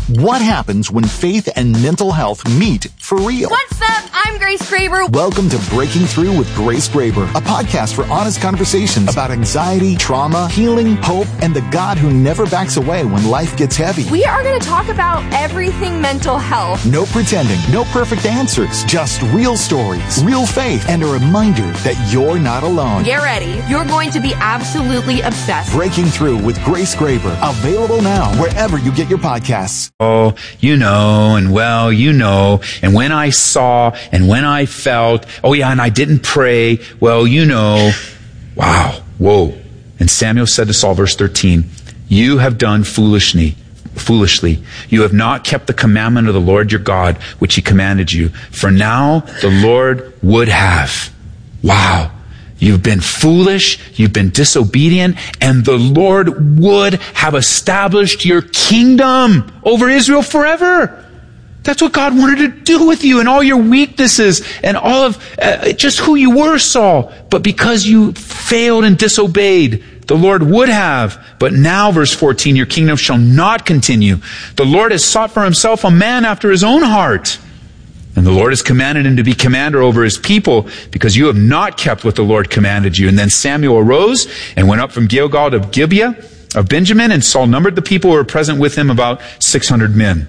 What happens when faith and mental health meet for real? What's up? I'm Grace Graber. Welcome to Breaking Through with Grace Graber, a podcast for honest conversations about anxiety, trauma, healing, hope, and the God who never backs away when life gets heavy. We are going to talk about everything mental health. No pretending, no perfect answers, just real stories, real faith, and a reminder that you're not alone. Get ready. You're going to be absolutely obsessed. Breaking Through with Grace Graber, available now wherever you get your podcasts. Oh, you know, and well, you know, and when I saw, and when I felt, oh yeah, and I didn't pray, well, you know, wow, whoa. And Samuel said to Saul, verse 13, you have done foolishly. You have not kept the commandment of the Lord your God, which he commanded you. For now the Lord would have. Wow. You've been foolish, you've been disobedient, and the Lord would have established your kingdom over Israel forever. That's what God wanted to do with you and all your weaknesses and all of just who you were, Saul. But because you failed and disobeyed, the Lord would have. But now, verse 14, your kingdom shall not continue. The Lord has sought for himself a man after his own heart. And the Lord has commanded him to be commander over his people because you have not kept what the Lord commanded you. And then Samuel arose and went up from Gilgal to Gibeah of Benjamin, and Saul numbered the people who were present with him, about 600 men.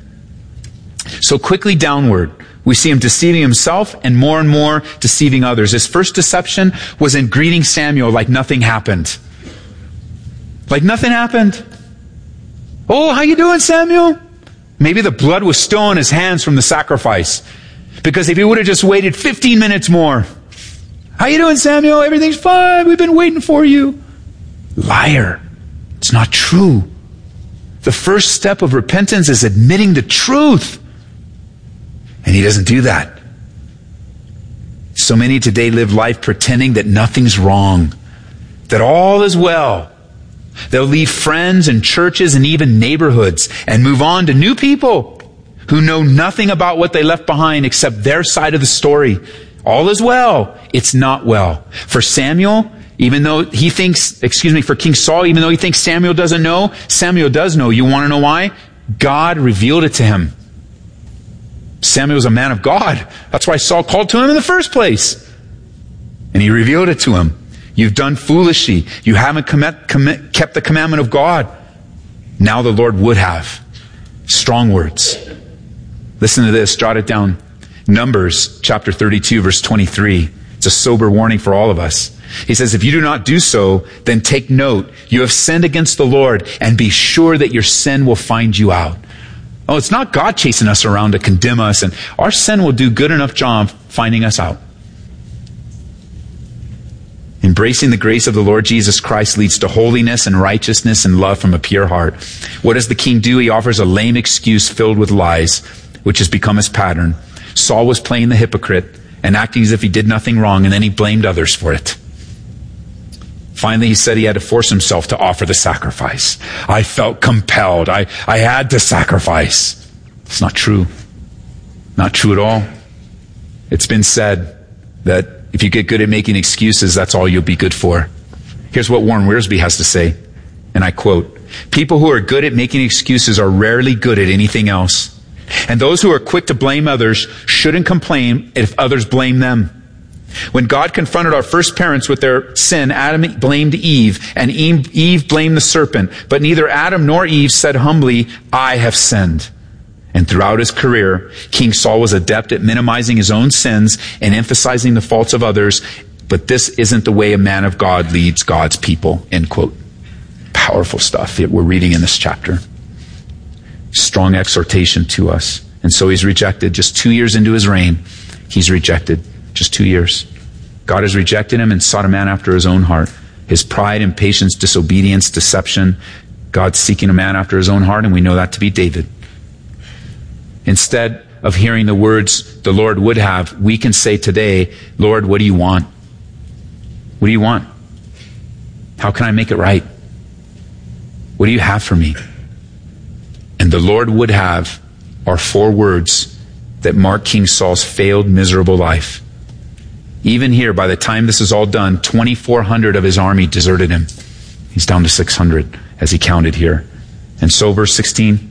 So quickly downward, we see him deceiving himself and more deceiving others. His first deception was in greeting Samuel like nothing happened. Like nothing happened. Oh, how you doing, Samuel? Maybe the blood was still on his hands from the sacrifice. Because if he would have just waited 15 minutes more. How you doing, Samuel? Everything's fine. We've been waiting for you. Liar. It's not true. The first step of repentance is admitting the truth. And he doesn't do that. So many today live life pretending that nothing's wrong, that all is well. They'll leave friends and churches and even neighborhoods and move on to new people who know nothing about what they left behind except their side of the story. All is well. It's not well. For Samuel, even though he thinks, for King Saul, even though he thinks Samuel doesn't know, Samuel does know. You want to know why? God revealed it to him. Samuel's a man of God. That's why Saul called to him in the first place. And he revealed it to him. You've done foolishly. You haven't kept the commandment of God. Now the Lord would have. Strong words. Listen to this. Jot it down. Numbers chapter 32, verse 23. It's a sober warning for all of us. He says, if you do not do so, then take note. You have sinned against the Lord, and be sure that your sin will find you out. Oh, it's not God chasing us around to condemn us, and our sin will do good enough job finding us out. Embracing the grace of the Lord Jesus Christ leads to holiness and righteousness and love from a pure heart. What does the king do? He offers a lame excuse filled with lies, which has become his pattern. Saul was playing the hypocrite and acting as if he did nothing wrong, and then he blamed others for it. Finally, he said he had to force himself to offer the sacrifice. I felt compelled. I had to sacrifice. It's not true. Not true at all. It's been said that if you get good at making excuses, that's all you'll be good for. Here's what Warren Wiersbe has to say, and I quote, people who are good at making excuses are rarely good at anything else. And those who are quick to blame others shouldn't complain if others blame them. When God confronted our first parents with their sin, Adam blamed Eve, and Eve blamed the serpent. But neither Adam nor Eve said humbly, I have sinned. And throughout his career, King Saul was adept at minimizing his own sins and emphasizing the faults of others. But this isn't the way a man of God leads God's people, end quote. Powerful stuff that we're reading in this chapter. Strong exhortation to us. And so he's rejected. Just 2 years into his reign, he's rejected. Just 2 years. God has rejected him and sought a man after his own heart. His pride, impatience, disobedience, deception. God's seeking a man after his own heart, and we know that to be David. Instead of hearing the words the Lord would have, we can say today, Lord, what do you want? What do you want? How can I make it right? What do you have for me? And the Lord would have are 4 words that mark King Saul's failed, miserable life. Even here, by the time this is all done, 2,400 of his army deserted him. He's down to 600 as he counted here. And so, verse 16,